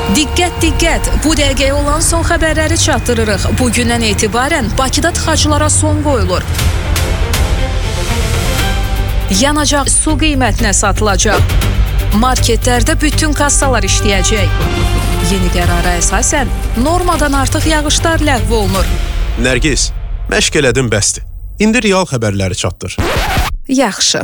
Diqqət, diqqət! Bu dəqiqəyə olan son xəbərləri çatdırırıq. Bugündən etibarən Bakıda tıxaclara son qoyulur. Yanacaq su qiymətinə satılacaq. Marketlərdə bütün kassalar işləyəcək. Yeni qərara əsasən normadan artıq yağışlar ləğv olunur. Nərgiz, məşq elədin bəsdir. İndi real xəbərləri çatdır. Yaxşı.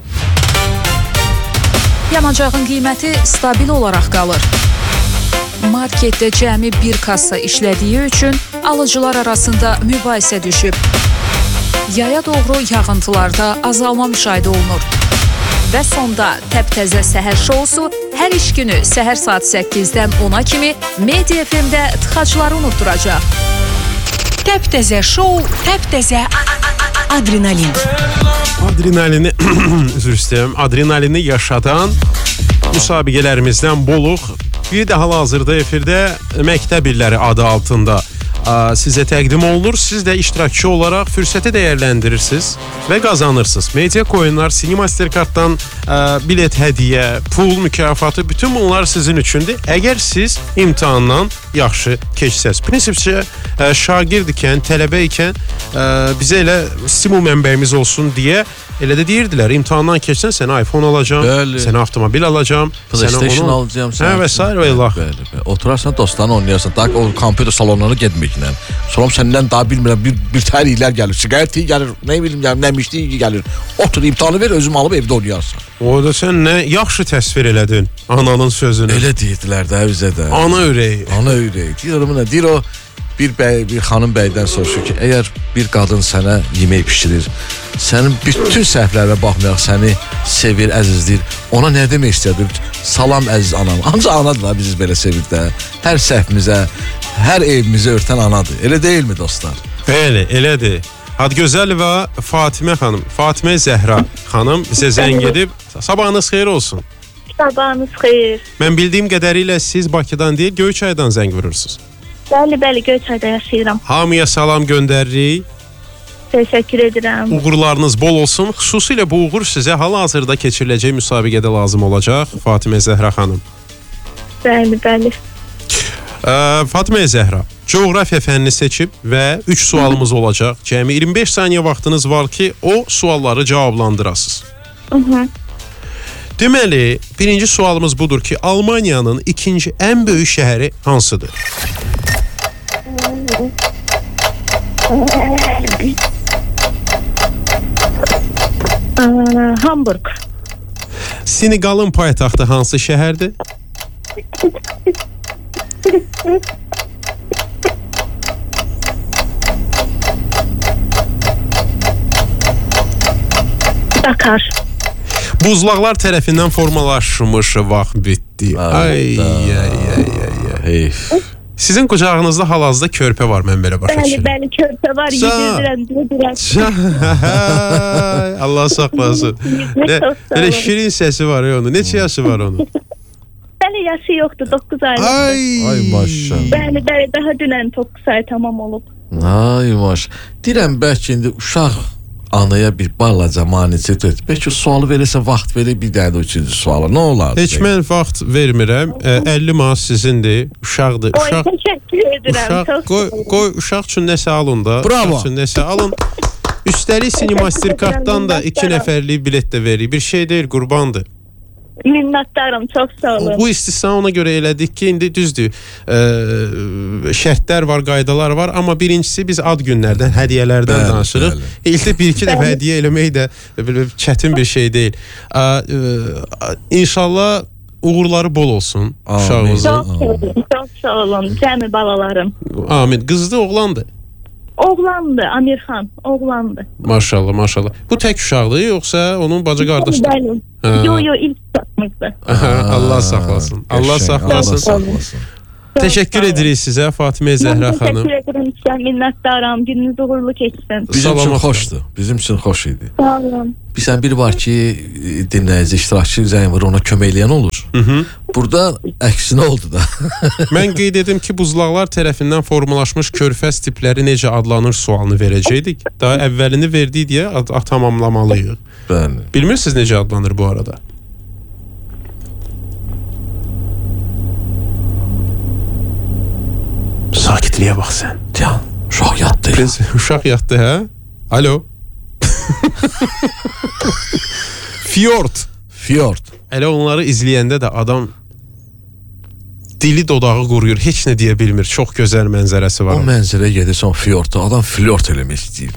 Yanacağın qiyməti stabil olaraq qalır. Marketdə cəmi bir kassa işlədiyi üçün alıcılar arasında mübahisə düşüb. Yaya doğru yağıntılarda azalma müşahidə olunur. Və sonda təptəzə səhər şousu hər iş günü səhər saat 8-dən 10-a kimi Media FM-də tıxacları unutturacaq. Təptəzə şou, təptəzə adrenalin. Adrenalini yaşadan müsabiqələrimizdən boluq. Bir də hal-hazırda efirdə Məktəb İlləri adı altında sizə təqdim olunur. Siz də iştirakçı olaraq fürsəti dəyərləndirirsiniz və qazanırsınız. Media Coinlar, Cinemastercarddan bilet hədiyyə, pul mükafatı, bütün bunlar sizin üçündür. Əgər siz imtahandan yaxşı keçsəz. Prinsipcə şagird ikən, tələbə ikən bizə elə stimul mənbəyimiz olsun deyə elə də deyirdilər, imtahandan keçsən sənə iPhone alacağam, sənə avtomobil alacağım, PlayStation alacağam, və s. və ilah. Oturarsan, dostlarına oynayarsan, daha o kompüter salonlarına getməklə. Sonra səndən daha bilmirəm, bir təriklər gəlir, siqaret iyi gəlir, nə bilim, nəmişli iyi gəlir. Otur, imtahanı ver, özüm alıb evdə oynayarsan. O da sən nə yaxşı təsvir elədin ananın sözünü. Elə deyirdilər də bizə də. Ana ürəyi. Ana ürəyi. Deyir o, bir xanım bəydən soruşur ki, əgər bir qadın sənə yemək pişirir, sənin bütün səhvlərə baxmayaraq səni sevir, əzizləyir, ona nə demək istədir? Salam əziz anam. Ancaq anadır bizi belə sevir də. Hər səhvimizə, hər evimizə örtən anadır. Elə deyilmi dostlar? Bəli, elədir. Adgözəlova Fatimə xanım, Fatimə Zəhra xanım bizə zəng edib. Sabahınız xeyir olsun. Sabahınız xeyir. Mən bildiyim qədərilə siz Bakıdan deyil, Göyçaydan zəng vurursunuz. Bəli, Göyçayda yaşayıram. Hamıya salam göndəririk. Təşəkkür edirəm. Uğurlarınız bol olsun. Xüsusilə bu uğur sizə hal-hazırda keçiriləcək müsabiqədə lazım olacaq, Fatimə Zəhra xanım. Bəli. Fatimə Zəhra, coğrafiya fənnini seçib və 3 sualımız olacaq. Cəmi 25 saniyə vaxtınız var ki, o sualları cavablandırasınız. Deməli, birinci sualımız budur ki, Almaniyanın ikinci ən böyük şəhəri hansıdır? Hamburg. Senegalın paytaxtı hansı şəhərdir? Dakar. Buzlaqlar tərəfindən formalaşmış vaxt bitdi. Ay. Sizin qucağınızda hal-hazırda körpə var, mən belə başa düşürəm. Bəli, körpə var, yedirəm. Allah saxlasın. Elə şirin səsi var ya onun. Neçə yaşı var onun? Bəli, yaşı yoxdur, 9 aylık. Ay maşallah. Bəli, daha dünən 9 ay tamam olub. Ay maşallah. Deyirəm, bəlkə indi uşaq anaya bir balaca manicə deyir. Bəlkə sualı verirsə vaxt verir, bir dənə də üçüncü suala. Nə olar? Heç mən vaxt vermirəm. 50 manat sizindir. Uşaqdır. Oy, təşəkkür edirəm. Qoy uşaq üçün nəsə alın da. Bravo. Uşaq üçün nəsə alın. Üstəlik Cinemastercarddan da 2 nəfərlik bilet də verir. Bir şey deyil, qurbandır. Minnətdarım, çox sağ olun. Bu istisna ona görə elədik ki, indi düzdür, şərtlər var, qaydalar var, amma birincisi biz ad günlərdən, hədiyyələrdən danışırıq. İldə bir-iki dəfə hədiyyə eləmək də çətin bir şey deyil. İnşallah uğurları bol olsun uşağımızın. Çox sağ olun, cəmi balalarım. Amin. Qızdı, oğlandı? Oğlandı, Amirxan, oğlandı. Maşallah. Bu tək uşaqdır, yoxsa onun bacı qardaşdır? Bəli. Yo, ilk uşağımızdır. Allah saxlasın. Allah saxlasın. Təşəkkür edirik sizə Fatimə Zəhra xanım. Təşəkkür edirəm sizə, minnətdaram. Gününüz uğurlu keçsin. Bizim üçün xoşdur. Bizim üçün xoş idi. Sağ olun. Bizən biri var ki, dinləyici, iştirakçı zəng var, ona kömək eləyən olur. Burada əksinə oldu da. Mən qeyd edim ki, buzlaqlar tərəfindən formalaşmış körfəz tipləri necə adlanır sualını verəcəkdik. Daha əvvəlini verdik deyə tamamlamalıyıq. Bəli. Bilmirsiniz necə adlanır bu arada? Bədbəxtliyə bax sən. Can, uşaq yatdı. Prens uşaq yatdı, hə? Alo. Fjord. Elə onları izləyəndə də adam dili dodağı quruyur, heç nə deyə bilmir. Çox gözəl mənzərəsi var. O mənzərəyə gedirsən fjordda, adam flört eləmək istəyir.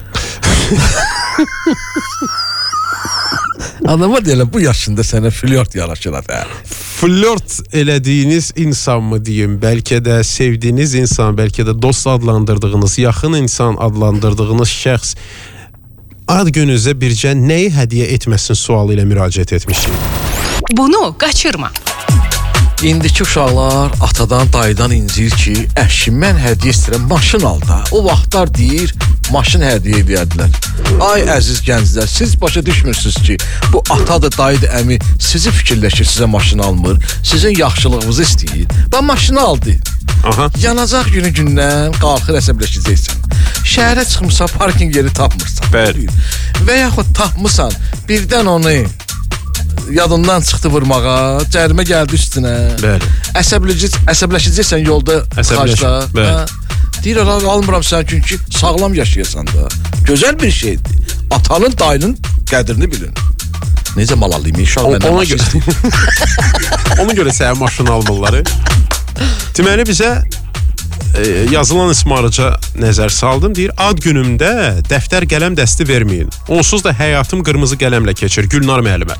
Adama deyirəm, bu yaşında sənə flört yaraşır. Flört elədiyiniz insan mı deyim, bəlkə də sevdiyiniz insan, bəlkə də dost adlandırdığınız, yaxın insan adlandırdığınız şəxs ad gününüzə bircə nəyi hədiyyə etməsin sualı ilə müraciət etmişik. Bunu qaçırma. İndiki uşaqlar atadan, dayıdan incir ki, əşi, mən hədiyyə istəyirəm, maşın al da. O vaxtlar deyir, maşın hədiyyə edərdilər. Ay əziz gənclər, siz başa düşmürsünüz ki, bu atadır, dayıdır, əmi sizi fikirləşir, sizə maşın almır, sizin yaxşılığınızı istəyir. Və maşını aldı. Aha. Yanacaq günü-gündən qalxır, əsəbləşəcəksən. Şəhərə çıxmısan, parking yeri tapmırsan. Bəli. Və yaxud tapmısan, birdən onu yadından çıxdı vurmağa, cərimə gəldi üstünə. Bəli. Əsəbləşəcəksən yolda, xarcda. Deyir, almıram sən çünki sağlam yaşayasan da. Gözəl bir şeydir. Atanın, dayının qədrini bilin. Necə mal alayım? İnşallah məndən maşın istəyir. Ona görə sənə maşın almaları. Deməli bizə yazılan ismarıca nəzər saldım. Deyir, ad günümdə dəftər qələm dəsti verməyin. Onsuz da həyatım qırmızı qələmlə keçir. Gülnar müəllimə.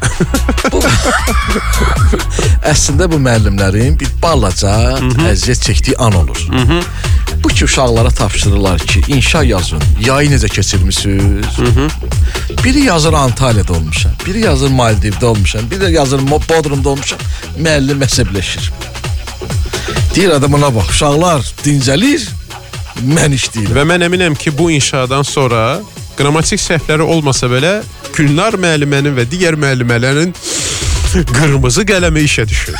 Əslində bu müəllimlərin bir balaca əziyyət çəkdiyi an olur. Bu ki, uşaqlara tapşırırlar ki, inşa yazın. Yayı necə keçirmişsiniz? Biri yazır Antalya'da olmuşam, biri yazır Maldiv'də olmuşam, biri yazır Bodrum'da olmuşam. Müəllim əsəbləşir. Deyir adamına bax, uşaqlar dincəlir, mən işləyirəm. Və mən əminəm ki, bu inşadan sonra qrammatik səhvləri olmasa belə Gülnar müəllimənin və digər müəllimələrin qırmızı qələmi işə düşür.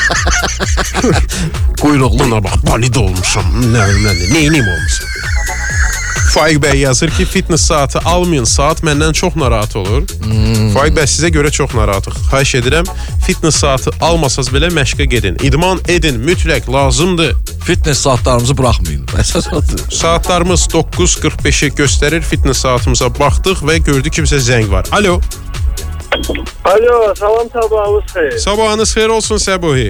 Quyruqluna bax, balid olmuşam, neynim olmuşam. Faiq bəy yazır ki, fitness saatı almayın, saat məndən çox narahat olur. Faiq bəy sizə görə çox narahatıq. Xahiş edirəm, fitness saatı almasaz belə məşqə gedin. İdman edin, mütləq lazımdır. Fitness saatlarımızı buraxmayın. Əsas adı. Saatlarımız 9:45-i göstərir. Fitness saatımıza baxdıq və gördük ki, bizə zəng var. Alo. Alo, salam, sabahınız xeyir. Sabahınız xeyir olsun Səbuhi.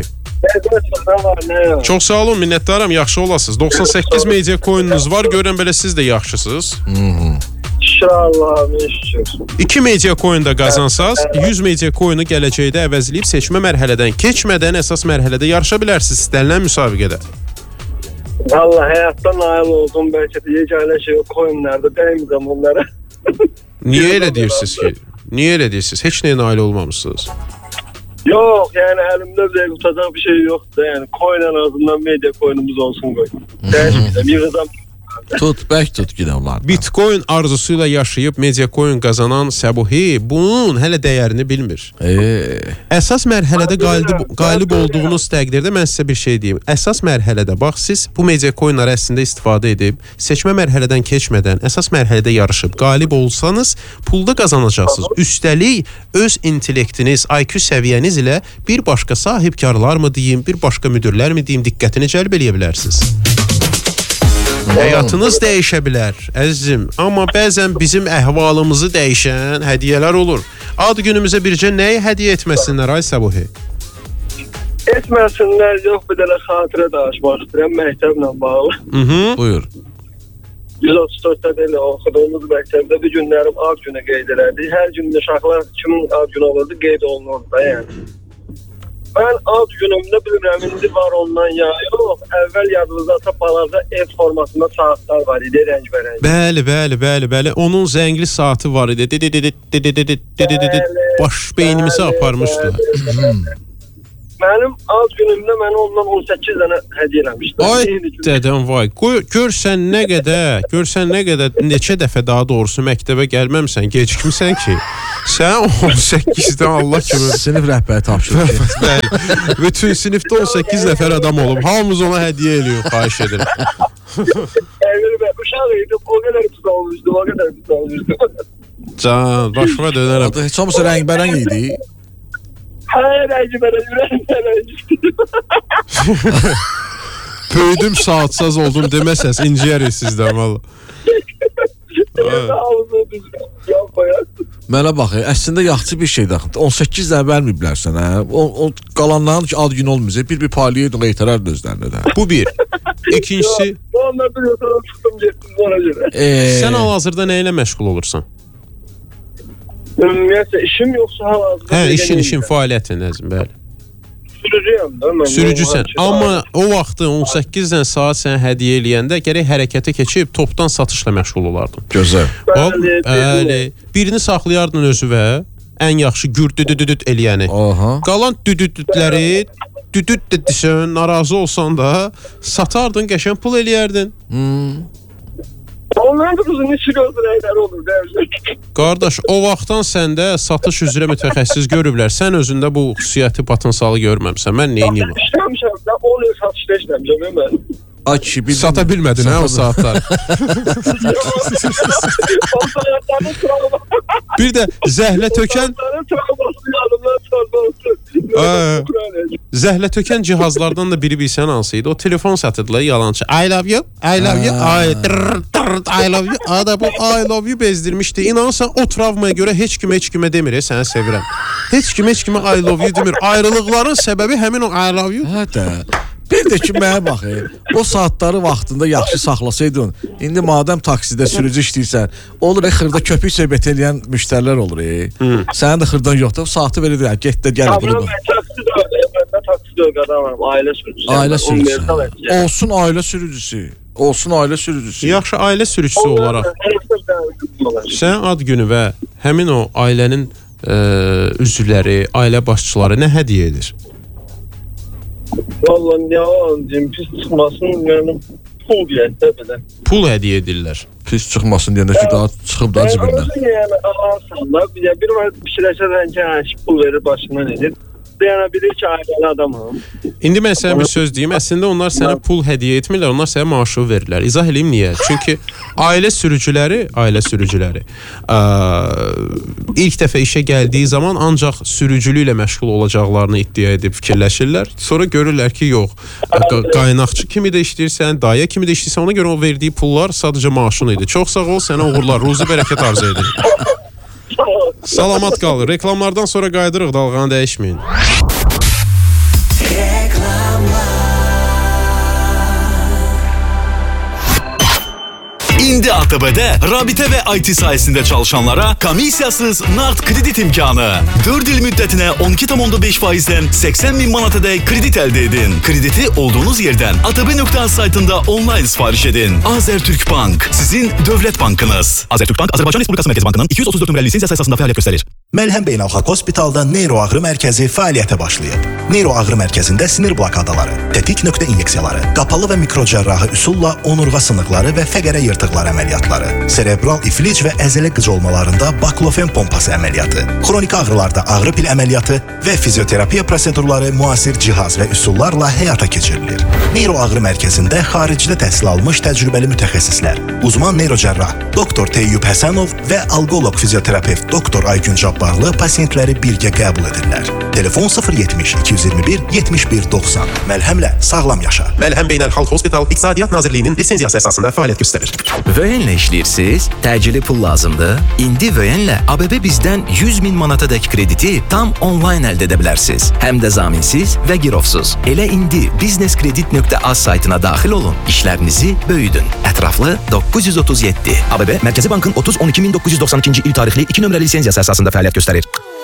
Çox sağ olun, minnətdaram, yaxşı olasınız. 98 media coinunuz var, görən belə siz də yaxşısınız. Şükür Allah'a, şükür. 2 media coin'da qazansaz, 100 media coin'u gələcəkdə əvəzləyib seçmə mərhələdən keçmədən əsas mərhələdə yarışa bilərsiniz istənilən müsabiqədə. Vallahi həyatdan nail oldum, bəlkə də yeganə şey o coinlərdə dəyməyəcəm onlara. Niyə elə deyirsiniz ki? Niyə elə deyirsiniz? Heç nəyə nail olmamışsınız. Yok, yani elimde bile tutacak bir şey yoktu. Yani coin en azından medya coin'umuz olsun koy. Değişmeyeceğim, yığacağım. Tut, bək tut gidə onlardan. Bitcoin arzusuyla yaşayıb media coin qazanan Səbuhi bunun hələ dəyərini bilmir. Əsas mərhələdə qalib olduğunuz təqdirdə mən sizə bir şey deyim. Əsas mərhələdə bax, siz bu media coinləri əslində istifadə edib, seçmə mərhələdən keçmədən əsas mərhələdə yarışıb, qalib olsanız, pulda qazanacaqsınız. Üstəlik, öz intellektiniz, IQ səviyyəniz ilə bir başqa sahibkarlar mı deyim, bir başqa müdürlər mi deyim, diqqətini cəlb eləyə bilərsiniz. Həyatınız dəyişə bilər, əzizim. Amma bəzən bizim əhvalımızı dəyişən hədiyyələr olur. Ad günümüzə bircə nəyi hədiyyə etməsinlər, ay Səbuhi? Etməsinlər, yox, bir dənə xatirə danışmaq istəyirəm məktəblə bağlı. Buyur. 134'də belə oxuduğumuz məktəbdə bir günlərim ad günü qeyd elədi. Hər gün uşaqlar kimin ad günü olurdu, qeyd olunurdu da yəni. Ben ad günümdə bilmirəm, indi var ondan ya yox. Əvvəl yadınızda balaca ev formasında saatlar var idi, rəng-bərəng. Bəli. Onun zəngli saatı var idi. Baş beynimizi aparmışdı. Mənim ad günümdə mənə ondan 18 dənə hədiyyə eləmişdi. Ay dədəm vay. Görsən nə qədər, neçə dəfə daha doğrusu məktəbə gəlməmsən, gecikmisən ki. Sən 18-dən Allah kimi sinif rəhbəri tapşırır ki. Bəli. Bütün sinifdə 18 nəfər adam olub. Hamımız ona hədiyyə eləyor, xahiş edirəm. Uşaq idi, o qədər pis olmuşdu. Can, başıma dönərəm. Heç olmasa rəng-bərəng idi. Böyüdüm saatsaz oldum deməsəz inciyərik sizdən valla. Ağzını düz yapmayın. Mənə bax, əslində yaxşı bir şeydir. 18 də verməyiblər sənə. O qalanların ki, ad gün olmayacaq. Bir paylayırdın, qeytərərdi özlərinə də. Bu bir. İkincisi, Onlar biliyorsanız çıxdım getdim ona görə. sən hal-hazırda nə ilə məşğul olursan? Ümumiyyətlə işim yoxsa hal-hazırda. Hə, işin fəaliyyətin nəzim, bəli. Sürücüyəm də mən. Sürücüsən. Amma o vaxtı 18-dən saat sənə hədiyyə eləyəndə gərək hərəkətə keçib topdan satışla məşğul olardın. Gözəl. Bəli. Birini saxlayardın özüvə, ən yaxşı gür düdüdüdüd eləyəni. Aha. Qalan düdüdüdləri düdüd desən, narazı olsan da satardın, qəşəng pul eləyərdin. Onların da uzun işi gözləyənlər olur dəvşək. Qardaş, o vaxtdan səndə satış üzrə mütəxəssis görüblər. Sən özündə bu xüsusiyyəti, potensialı görməmsən. Mən neyiniyim? İşləmişəm də 10 il satışda işləmişəm mən. Ay kişi, Sata bilmədin hə o saatlar. Bir də zəhlə tökən zəhlə tökən cihazlardan da biri bilsən hansı idi? O telefon satırdılar yalançı. I love you, I love you, I love you. Ada bu I love you bezdirmişdi. İnanırsan o travmaya görə heç kimə demir, səni sevirəm. Heç kimə I love you demir. Ayrılıqların səbəbi həmin o I love you. Hə də. Bir də ki, mənə bax, o saatları vaxtında yaxşı saxlasaydın, indi madəm taksidə sürücü işləyirsən, olur, xırda köpük söhbət eləyən müştərilər olur. Sənin də xırdan yoxdur, o saatı verir, get də gəl. Mən taksidə qadamam, ailə sürücüsü. Ailə sürücüsü. Olsun ailə sürücüsü. Yaxşı, ailə sürücüsü olaraq sən ad günü və həmin o ailənin üzvləri, ailə başçıları nə hədiyyə edir? Vallahi yalan pis çıxmasın, yəni pul deyəndə belə. Pul hədiyyə edirlər. Pis çıxmasın deyəndə ki, daha çıxıb da cibindən. Yəni alansanlar, bir var pişirəşədən ki, pul verir başından edir. Yəni bilir ki, ailəli adamım. İndi mən sənə bir söz deyim. Əslində onlar sənə pul hədiyyə etmirlər, onlar sənə maaşı verirlər. İzah edeyim niyə? Çünki ailə sürücüləri ilk dəfə işə gəldiyi zaman ancaq sürücülüklə məşğul olacaqlarını iddia edib fikirləşirlər. Sonra görürlər ki, yox. Qaynaqçı kimi də işləyirsən, daya kimi də işləyirsən, ona görə o verdiyi pullar sadəcə maaşın idi. Çox sağ ol, sənə uğurlar, ruzi bərəkət arzu edir. Salamat qal. Reklamlardan sonra qayıdırıq, dalğanı dəyişməyin. İndi ATB'de rabite ve IT sayesinde çalışanlara komisyasız nağd kredit imkanı. 4 il müddetine 12,5 faizden 80.000 manata dek kredit elde edin. Krediti olduğunuz yerden ATB.az saytında online sipariş edin. Azertürk Bank, sizin devlet bankınız. Azertürk Bank, Azərbaycan Respublikası Mərkəzi Bankının 234 nömrəli lisensiyası əsasında fəaliyyət göstərir. Məlhəm Beynəlxalq Hospitalda Neyro Ağrı Mərkəzi fəaliyyətə başlayıb. Neyro Ağrı Mərkəzində sinir blokadaları, tetik nöqtə inyeksiyaları, qapalı və mikrocərrahi üsulla onurğa sınıqları və fəqərə yırtıqları əməliyyatları, serebral iflic və əzələ qıcolmalarında baklofen pompası əməliyyatı, xronik ağrılarda ağrı pil əməliyyatı və fizioterapiya prosedurları müasir cihaz və üsullarla həyata keçirilir. Neyro Ağrı Mərkəzində xaricdə təhsil almış təcrübəli mütəxəssislər, uzman neyrocərrah Dr. Teyyub Həsənov və alqoloq fizioterapevt Dr. Aygün Cabbarlı pasiyentləri birgə qəbul edirlər. Telefon 070-221-7190. Məlhəmlə sağlam yaşa. Məlhəm Beynəlxalq Hospital İqtisadiyyat Nazirliyinin lisensiyası əsasında fəaliyyət göstərir. Vöyenlə işləyirsiniz, təcili pul lazımdır. İndi Vöyenlə ABB bizdən 100.000 manata dək krediti tam onlayn əldə edə bilərsiniz. Həm də zaminsiz və girovsuz. Elə indi businesskredit.az saytına daxil olun. İşlərinizi böyüdün. Ətraflı 937. ABB Mərkəzi Bankın 30-12-1992-ci il tarixli 2 nömrəli lisensiyası əsasında fəaliyyət göstərir.